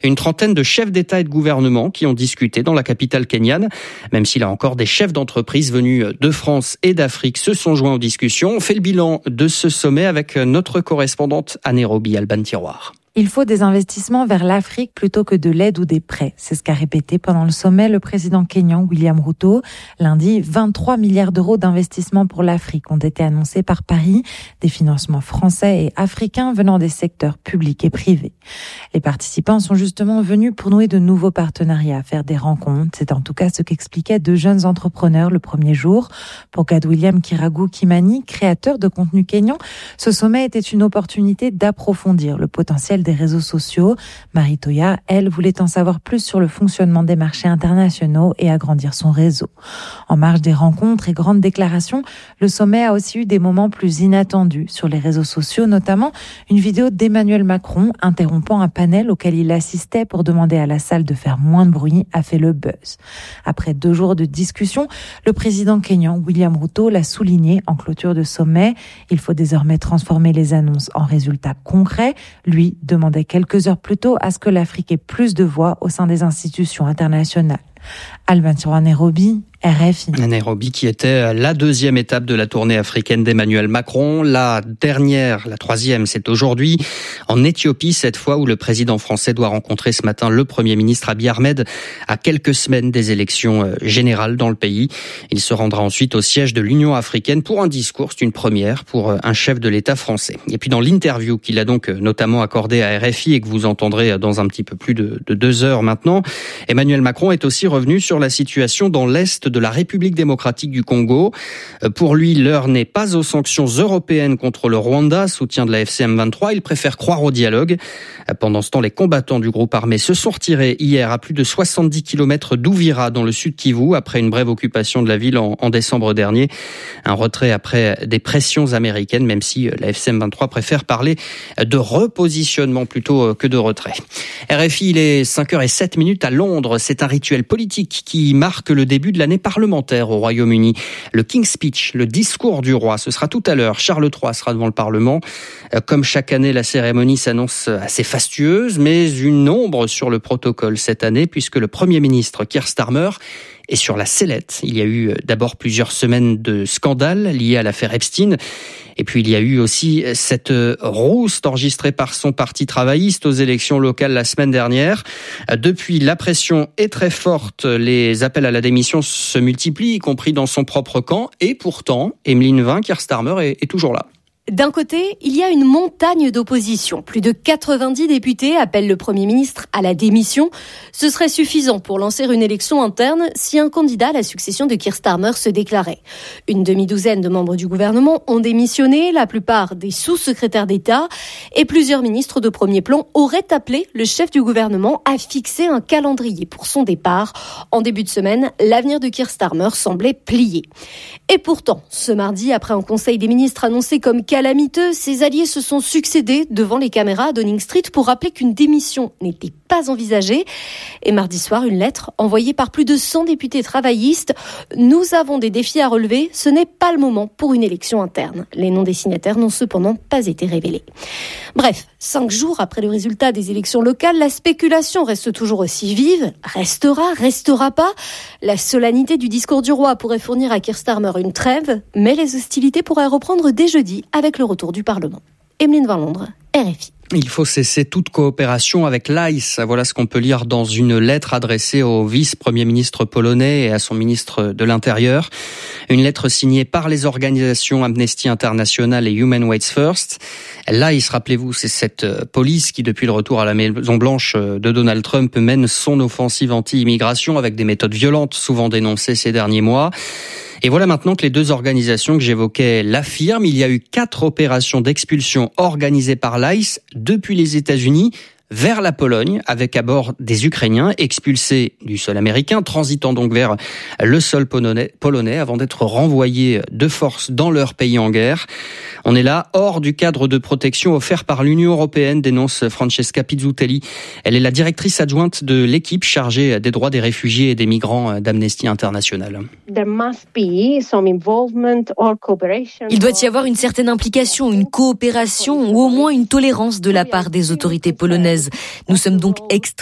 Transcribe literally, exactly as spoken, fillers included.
Une trentaine de chefs d'État et de gouvernement qui ont discuté dans la capitale kenyane. Même si là encore, des chefs d'entreprise venus de France et d'Afrique se sont joints aux discussions. On fait le bilan de ce sommet avec notre correspondante à Nairobi, Alban Tiroir. Il faut des investissements vers l'Afrique plutôt que de l'aide ou des prêts. C'est ce qu'a répété pendant le sommet le président kényan William Ruto. Lundi, vingt-trois milliards d'euros d'investissements pour l'Afrique ont été annoncés par Paris. Des financements français et africains venant des secteurs publics et privés. Les participants sont justement venus pour nouer de nouveaux partenariats, faire des rencontres. C'est en tout cas ce qu'expliquaient deux jeunes entrepreneurs le premier jour. Pour Gadwilliam Kiragu Kimani, créateur de contenu kényan, ce sommet était une opportunité d'approfondir le potentiel des réseaux sociaux. Marie Toya, elle, voulait en savoir plus sur le fonctionnement des marchés internationaux et agrandir son réseau. En marge des rencontres et grandes déclarations, le sommet a aussi eu des moments plus inattendus sur les réseaux sociaux, notamment une vidéo d'Emmanuel Macron interrompant un panel auquel il assistait pour demander à la salle de faire moins de bruit a fait le buzz. Après deux jours de discussion, le président kényan William Ruto l'a souligné en clôture de sommet. Il faut désormais transformer les annonces en résultats concrets. Lui, demandait quelques heures plus tôt à ce que l'Afrique ait plus de voix au sein des institutions internationales. Alban Tiroir, Nairobi, R F I. Nairobi qui était la deuxième étape de la tournée africaine d'Emmanuel Macron. La dernière, la troisième, c'est aujourd'hui en Éthiopie, cette fois où le président français doit rencontrer ce matin le Premier ministre Abiy Ahmed à quelques semaines des élections générales dans le pays. Il se rendra ensuite au siège de l'Union africaine pour un discours. C'est une première pour un chef de l'État français. Et puis dans l'interview qu'il a donc notamment accordée à R F I et que vous entendrez dans un petit peu plus de, de deux heures maintenant, Emmanuel Macron est aussi revenu sur la situation dans l'Est de la République démocratique du Congo. Pour lui, l'heure n'est pas aux sanctions européennes contre le Rwanda, soutien de la F C M vingt-trois. Il préfère croire au dialogue. Pendant ce temps, les combattants du groupe armé se sont retirés hier à plus de soixante-dix kilomètres d'Ouvira, dans le sud Kivu, après une brève occupation de la ville en, en décembre dernier. Un retrait après des pressions américaines, même si la F C M vingt-trois préfère parler de repositionnement plutôt que de retrait. R F I, il est cinq heures zéro sept minutes à Londres. C'est un rituel politique qui marque le début de l'année parlementaire au Royaume-Uni. Le King's Speech, le discours du roi, ce sera tout à l'heure. Charles trois sera devant le Parlement. Comme chaque année, la cérémonie s'annonce assez fastueuse, mais une ombre sur le protocole cette année, puisque le Premier ministre Keir Starmer est sur la sellette. Il y a eu d'abord plusieurs semaines de scandales liés à l'affaire Epstein. Et puis il y a eu aussi cette rouste enregistrée par son parti travailliste aux élections locales la semaine dernière. Depuis, la pression est très forte. Les appels à la démission se multiplient, y compris dans son propre camp. Et pourtant, Emeline Vin, Keir Starmer est, est toujours là. D'un côté, il y a une montagne d'opposition. Plus de quatre-vingt-dix députés appellent le Premier ministre à la démission. Ce serait suffisant pour lancer une élection interne si un candidat à la succession de Keir Starmer se déclarait. Une demi-douzaine de membres du gouvernement ont démissionné, la plupart des sous-secrétaires d'État, et plusieurs ministres de premier plan auraient appelé le chef du gouvernement à fixer un calendrier pour son départ. En début de semaine, l'avenir de Keir Starmer semblait plié. Et pourtant, ce mardi, après un conseil des ministres annoncé comme calamiteux, ses alliés se sont succédés devant les caméras à Downing Street pour rappeler qu'une démission n'était pas envisagée. Et mardi soir, une lettre envoyée par plus de cent députés travaillistes. Nous avons des défis à relever, ce n'est pas le moment pour une élection interne. Les noms des signataires n'ont cependant pas été révélés. Bref, cinq jours après le résultat des élections locales, la spéculation reste toujours aussi vive. Restera, restera pas. La solennité du discours du roi pourrait fournir à Keir Starmer une trêve, mais les hostilités pourraient reprendre dès jeudi avec le retour du Parlement. Emeline Vin, Londres, R F I. Il faut cesser toute coopération avec l'I C E. Voilà ce qu'on peut lire dans une lettre adressée au vice-premier ministre polonais et à son ministre de l'Intérieur. Une lettre signée par les organisations Amnesty International et Human Rights First. L'I C E, rappelez-vous, c'est cette police qui, depuis le retour à la Maison-Blanche de Donald Trump, mène son offensive anti-immigration avec des méthodes violentes, souvent dénoncées ces derniers mois. Et voilà maintenant que les deux organisations que j'évoquais l'affirment. Il y a eu quatre opérations d'expulsion organisées par l'I C E depuis les États-Unis vers la Pologne, avec à bord des Ukrainiens expulsés du sol américain, transitant donc vers le sol polonais, polonais avant d'être renvoyés de force dans leur pays en guerre. On est là, hors du cadre de protection offert par l'Union européenne, dénonce Francesca Pizzutelli. Elle est la directrice adjointe de l'équipe chargée des droits des réfugiés et des migrants d'Amnesty International. Il doit y avoir une certaine implication, une coopération ou au moins une tolérance de la part des autorités polonaises. Nous sommes donc extrêmement